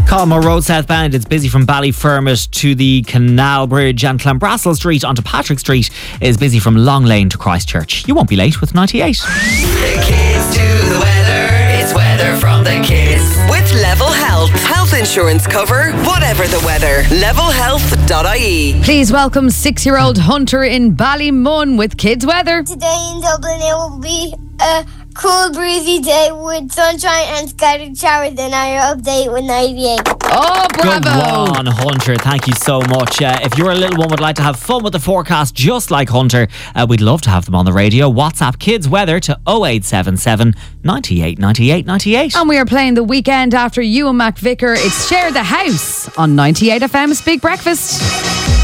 Colmore Road southbound, it's busy from Ballyfermot to the Canal Bridge, and Clanbrassil Street onto Patrick Street is busy from Long Lane to Christchurch. You won't be late with 98. The kids do the weather, it's weather from the kids. With Level Health. Health insurance cover, whatever the weather. levelhealth.ie. Please welcome 6-year-old Hunter in Ballymun with kids weather. Today in Dublin it will be a cool breezy day with sunshine and scattered showers, and our update with 98. Oh, bravo. Go on, Hunter. Thank you so much. If your little one would like to have fun with the forecast just like Hunter, we'd love to have them on the radio. WhatsApp Kids Weather to 0877 98 98 98. And we are playing the weekend after you and Mac Vicker. It's Share the House on 98 FM's Big Breakfast.